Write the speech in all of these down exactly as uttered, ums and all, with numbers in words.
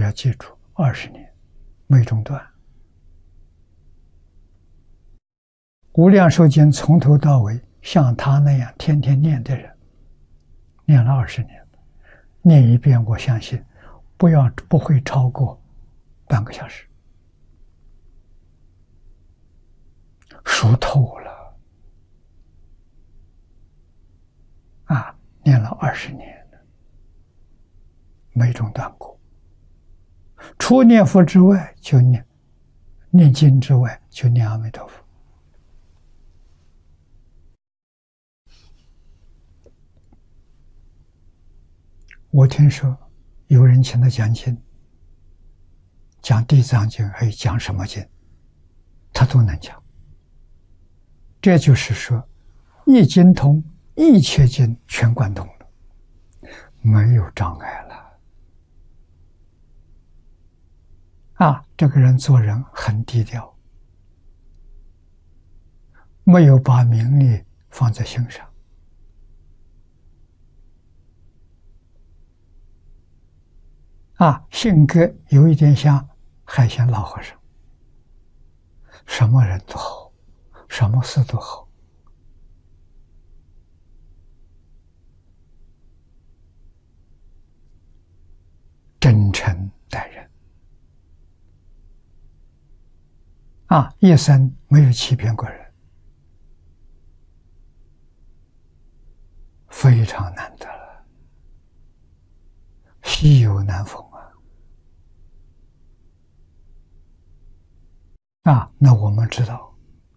要记住，二十年没中断。无量寿经从头到尾，像他那样天天念的人，念了二十年，念一遍，我相信不要不会超过半个小时，熟透了啊！念了二十年了，没中断过。除念佛之外，就念念经之外，就念阿弥陀佛。我听说有人请他讲经，讲地藏经，还有讲什么经，他都能讲。这就是说，一经通，一切经全贯通了，没有障碍了。啊，这个人做人很低调，没有把名利放在心上。啊，性格有一点像海鲜老和尚，什么人都好，什么事都好。真诚待人，啊，一生没有欺骗过人，非常难得了，稀有难逢。啊，那我们知道，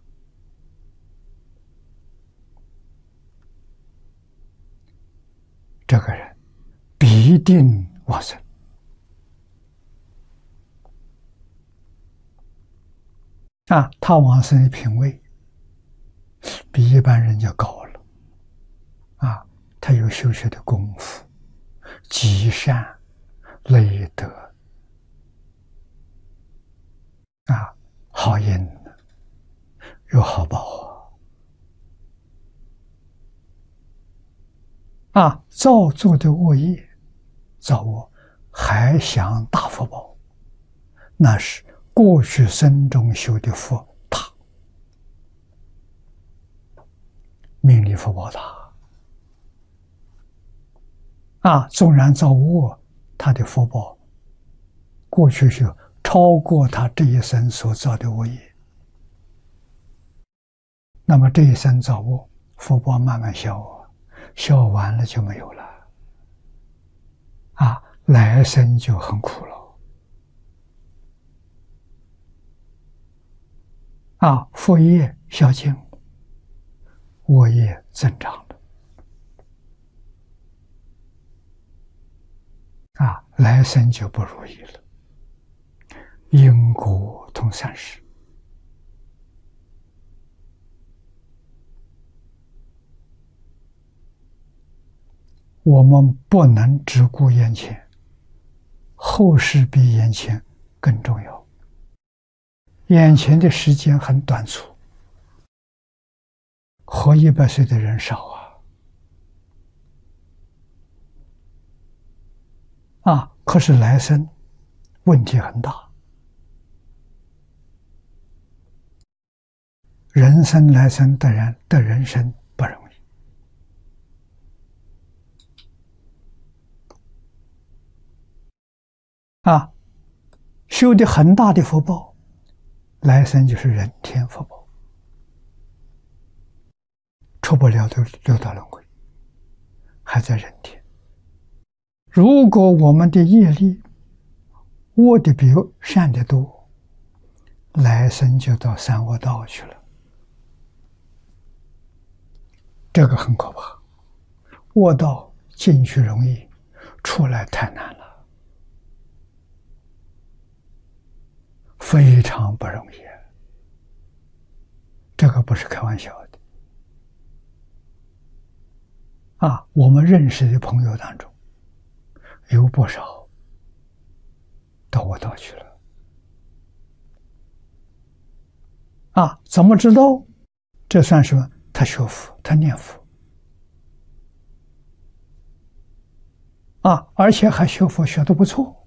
这个人必定往生。啊，他往生的品位比一般人就高了。啊，他有修学的功夫，积善累德。啊，好因有好报啊！啊，造作的恶业，造恶还享大福报，那是过去生中修的福大，名利福报大。啊，纵然造恶，他的福报过去是超过他这一生所造的恶业，那么这一生造恶，福报慢慢消啊，消完了就没有了，啊，来生就很苦了，啊，福业消尽，恶业增长了，啊，来生就不如意了。因果通三世，我们不能只顾眼前，后世比眼前更重要。眼前的时间很短促，活一百岁的人少啊，啊，可是来生问题很大。人生来生的人的人生不容易，啊，修的很大的福报，来生就是人天福报，出不了的六道轮回，还在人天。如果我们的业力恶的比善的多，来生就到三恶道去了。这个很可怕，恶道进去容易，出来太难了，非常不容易。这个不是开玩笑的。啊，我们认识的朋友当中，有不少到恶道去了。啊，怎么知道？这算什么？他学佛，他念佛，啊，而且还学佛学得不错。